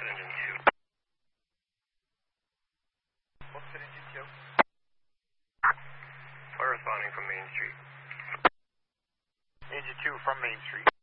engine 2. What's it, engine 2? We're responding from Main Street. Engine 2 from Main Street.